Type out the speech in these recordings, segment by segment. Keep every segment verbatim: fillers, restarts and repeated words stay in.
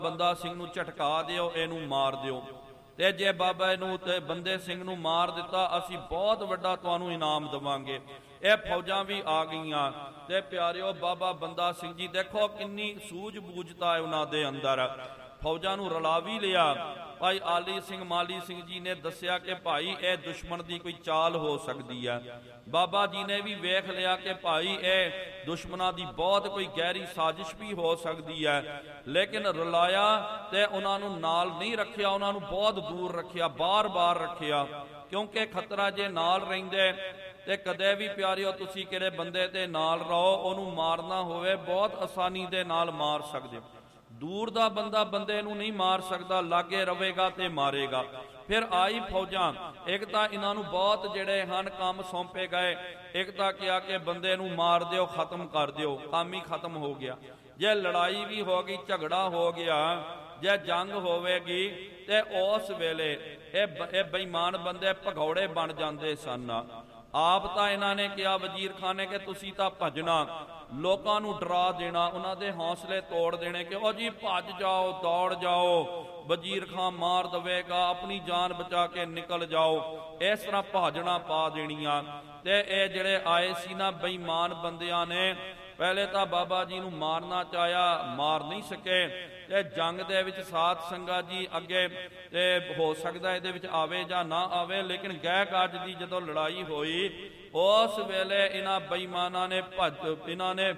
ਬੰਦਾ ਸਿੰਘ ਨੂੰ ਝਟਕਾ ਦਿਓ, ਇਹਨੂੰ ਮਾਰ ਦਿਓ। ਤੇ ਜੇ ਬਾਬਾ ਇਹਨੂੰ ਤੇ ਬੰਦੇ ਸਿੰਘ ਨੂੰ ਮਾਰ ਦਿੱਤਾ, ਅਸੀਂ ਬਹੁਤ ਵੱਡਾ ਤੁਹਾਨੂੰ ਇਨਾਮ ਦੇਵਾਂਗੇ। ਇਹ ਫੌਜਾਂ ਵੀ ਆ ਗਈਆਂ। ਤੇ ਪਿਆਰਿਓ, ਬਾਬਾ ਬੰਦਾ ਸਿੰਘ ਜੀ ਦੇਖੋ ਕਿੰਨੀ ਸੂਝ ਬੂਝਤਾ ਹੈ ਉਹਨਾਂ ਦੇ ਅੰਦਰ। ਫੌਜਾਂ ਨੂੰ ਰਲਾ ਵੀ ਲਿਆ। ਭਾਈ ਆਲੀ ਸਿੰਘ ਮਾਲੀ ਸਿੰਘ ਜੀ ਨੇ ਦੱਸਿਆ ਕਿ ਭਾਈ ਇਹ ਦੁਸ਼ਮਣ ਦੀ ਕੋਈ ਚਾਲ ਹੋ ਸਕਦੀ ਹੈ। ਬਾਬਾ ਜੀ ਨੇ ਵੀ ਵੇਖ ਲਿਆ ਕਿ ਭਾਈ ਇਹ ਦੁਸ਼ਮਣਾਂ ਦੀ ਬਹੁਤ ਕੋਈ ਗਹਿਰੀ ਸਾਜ਼ਿਸ਼ ਵੀ ਹੋ ਸਕਦੀ ਹੈ, ਲੇਕਿਨ ਰਲਾਇਆ ਤੇ ਉਹਨਾਂ ਨੂੰ ਨਾਲ ਨਹੀਂ ਰੱਖਿਆ, ਉਹਨਾਂ ਨੂੰ ਬਹੁਤ ਦੂਰ ਰੱਖਿਆ, ਬਾਰ-ਬਾਰ ਰੱਖਿਆ, ਕਿਉਂਕਿ ਖਤਰਾ ਜੇ ਨਾਲ ਰਹਿੰਦੇ ਤੇ ਕਦੇ ਵੀ ਪਿਆਰਿਓ ਤੁਸੀਂ ਕਿਹੜੇ ਬੰਦੇ ਦੇ ਨਾਲ ਰਹੋ, ਉਹਨੂੰ ਮਾਰਨਾ ਹੋਵੇ ਬਹੁਤ ਆਸਾਨੀ ਦੇ ਨਾਲ ਮਾਰ ਸਕਦੇ ਹੋ। ਦੂਰ ਦਾ ਬੰਦਾ ਬੰਦੇ ਨੂੰ ਨਹੀਂ ਮਾਰ ਸਕਦਾ, ਲਾਗੇ ਰਵੇਗਾ ਤੇ ਮਾਰੇਗਾ। ਫਿਰ ਆਈ ਫੌਜਾਂ, ਇੱਕ ਤਾਂ ਇਹਨਾਂ ਨੂੰ ਬਹੁਤ ਜਿਹੜੇ ਹਨ ਕੰਮ ਸੌਂਪੇ ਗਏ। ਇੱਕ ਤਾਂ ਕਿਹਾ ਕਿ ਬੰਦੇ ਨੂੰ ਮਾਰ ਦਿਓ, ਖਤਮ ਕਰ ਦਿਓ, ਕੰਮ ਹੀ ਖਤਮ ਹੋ ਗਿਆ। ਜੇ ਲੜਾਈ ਵੀ ਹੋ ਗਈ, ਝਗੜਾ ਹੋ ਗਿਆ, ਜੇ ਜੰਗ ਹੋਵੇਗੀ ਤੇ ਉਸ ਵੇਲੇ ਇਹ ਇਹ ਬੇਈਮਾਨ ਬੰਦੇ ਭਗੌੜੇ ਬਣ ਜਾਂਦੇ ਸਨ। ਆਪ ਤਾਂ ਇਹਨਾਂ ਨੇ ਕਿਹਾ ਵਜ਼ੀਰ ਖਾਨ ਨੇ ਕਿ ਤੁਸੀਂ ਤਾਂ ਭੱਜਣਾ, ਲੋਕਾਂ ਨੂੰ ਡਰਾ ਦੇਣਾ, ਉਹਨਾਂ ਦੇ ਹੌਸਲੇ ਤੋੜ ਦੇਣੇ ਕਿ ਉਹ ਜੀ ਭੱਜ ਜਾਓ, ਦੌੜ ਜਾਓ, ਵਜ਼ੀਰ ਖਾਨ ਮਾਰ ਦੇਵੇਗਾ, ਆਪਣੀ ਜਾਨ ਬਚਾ ਕੇ ਨਿਕਲ ਜਾਓ। ਇਸ ਤਰ੍ਹਾਂ ਭਾਜਣਾ ਪਾ ਦੇਣੀਆਂ। ਤੇ ਇਹ ਜਿਹੜੇ ਆਏ ਸੀ ਨਾ ਬੇਈਮਾਨ ਬੰਦਿਆਂ ਨੇ, ਪਹਿਲੇ ਤਾਂ ਬਾਬਾ ਜੀ ਨੂੰ ਮਾਰਨਾ ਚਾਹਿਆ, ਮਾਰ ਨਹੀਂ ਸਕੇ। ਤੇ ਜੰਗ ਦੇ ਵਿੱਚ ਸਾਧ ਸੰਗਤ ਜੀ ਅੱਗੇ ਤੇ ਹੋ ਸਕਦਾ ਇਹਦੇ ਵਿੱਚ ਆਵੇ ਜਾਂ ਨਾ ਆਵੇ, ਲੇਕਿਨ ਗਹਿ ਗੱਜ ਦੀ ਜਦੋਂ ਲੜਾਈ ਹੋਈ, ਉਸ ਵੇਲੇ ਇਹਨਾਂ ਬੇਈਮਾਨਾਂ ਨੇ ਭੱਜ ਇਹਨਾਂ ਨੇ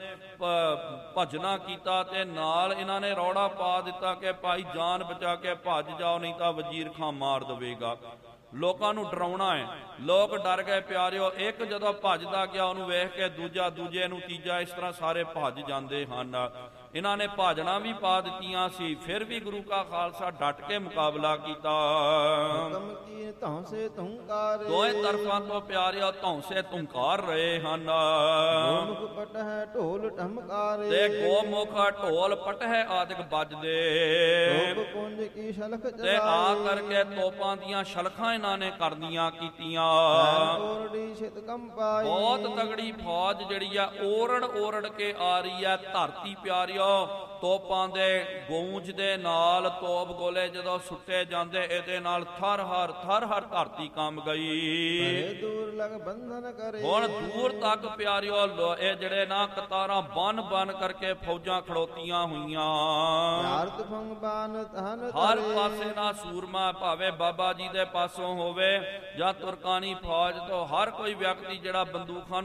ਭੱਜਣਾ ਕੀਤਾ ਤੇ ਨਾਲ ਇਹਨਾਂ ਨੇ ਰੌਲਾ ਪਾ ਦਿੱਤਾ ਕਿ ਭਾਈ ਜਾਨ ਬਚਾ ਕੇ ਭੱਜ ਜਾਓ, ਨਹੀਂ ਤਾਂ ਵਜ਼ੀਰ ਖਾਨ ਮਾਰ ਦੇਵੇਗਾ। ਲੋਕਾਂ ਨੂੰ ਡਰਾਉਣਾ ਹੈ। ਲੋਕ ਡਰ ਗਏ ਪਿਆਰਿਓ। ਇੱਕ ਜਦੋਂ ਭੱਜਦਾ ਗਿਆ, ਉਹਨੂੰ ਵੇਖ ਕੇ ਦੂਜਾ, ਦੂਜੇ ਨੂੰ ਤੀਜਾ, ਇਸ ਤਰ੍ਹਾਂ ਸਾਰੇ ਭੱਜ ਜਾਂਦੇ ਹਨ। ਇਹਨਾਂ ਨੇ ਭਾਜਣਾ ਵੀ ਪਾ ਦਿੱਤੀਆਂ ਸੀ, ਫਿਰ ਵੀ ਗੁਰੂ ਕਾ ਖਾਲਸਾ ਡਟ ਕੇ ਮੁਕਾਬਲਾ ਕੀਤਾ। ਦੋਏ ਤਰਫਾਂ ਤੋਂ ਪਿਆਰਿਓ ਧੌਂਸੇ ਧੁੰਕਾਰ ਰਹੇ ਹਨ। ਤੇ ਗੋਮੁਖ ਢੋਲ ਪਟਹਿ ਆਦਿਕ ਵੱਜਦੇ ਤੇ ਆ ਕਰਕੇ ਤੋਪਾਂ ਦੀਆਂ ਛਲਖਾਂ ਇਹਨਾਂ ਨੇ ਕਰਨੀਆਂ ਕੀਤੀਆਂ। ਬਹੁਤ ਤਗੜੀ ਫੌਜ ਜਿਹੜੀ ਆ ਓਰੜ ਓਰੜ ਕੇ ਆ ਰਹੀ ਹੈ। ਧਰਤੀ ਪਿਆਰਿਓ ਤੋਪਾਂ ਦੇ ਗੂੰਜ ਦੇ ਨਾਲ, ਤੋਪ ਗੋਲੇ ਜਦੋਂ ਸੁੱਟੇ ਜਾਂਦੇ, ਇਹਦੇ ਨਾਲ ਥਰ ਹਰ ਥਰ ਹਰ ਧਰਤੀ ਕੰਬ ਗਈ। ਹੁਣ ਦੂਰ ਤੱਕ ਪਿਆਰਿਓ ਇਹ ਜਿਹੜੇ ਨਾ ਕਤਾਰਾਂ ਬਨ ਬਨ ਕਰਕੇ ਫੌਜਾਂ ਖੜੋਤੀਆਂ ਹੋਈਆਂ। ਹਰ ਪਾਸੇ ਨਾ ਸੂਰਮਾ, ਭਾਵੇਂ ਬਾਬਾ ਜੀ ਦੇ ਪਾਸੋਂ ਹੋਵੇ ਜਾਂ ਤੁਰਕਾਨੀ ਫੌਜ ਤੋਂ, ਹਰ ਕੋਈ ਵਿਅਕਤੀ ਜਿਹੜਾ ਬੰਦੂਕਾਂ ਨੂੰ